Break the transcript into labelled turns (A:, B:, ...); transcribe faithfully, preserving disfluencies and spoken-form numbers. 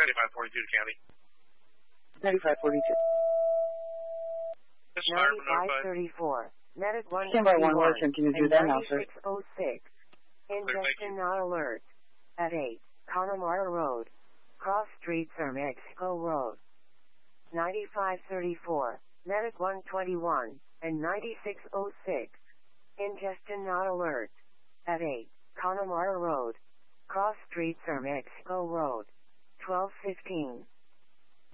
A: ninety-five forty-two to county.
B: ninety-five forty-two.
A: This is fire
C: ninety-five thirty-four. Medic one
B: Stand by one Western, can you do that now, sir?
C: ninety-six oh six. Ingestion not alert. At eight, Connemara Road. Cross Street, Sir Mexico Road. ninety-five thirty-four. Medic one twenty-one and ninety-six oh six. Ingestion not alert. At eight, Connemara Road. Cross Street, Sir Mexico Road. twelve fifteen.